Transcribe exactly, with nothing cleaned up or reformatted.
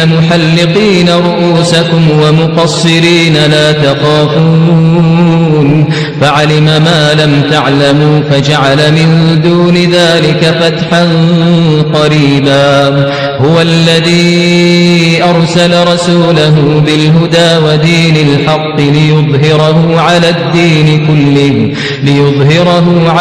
محلقين رؤوسكم ومقصرين لا تخافون فعلم ما لم تعلموا فجعل من دون ذلك فتحا قريبا هو الذي أرسل رسوله بالهدى ودين الحق ليظهره على الدين كله ليظهره على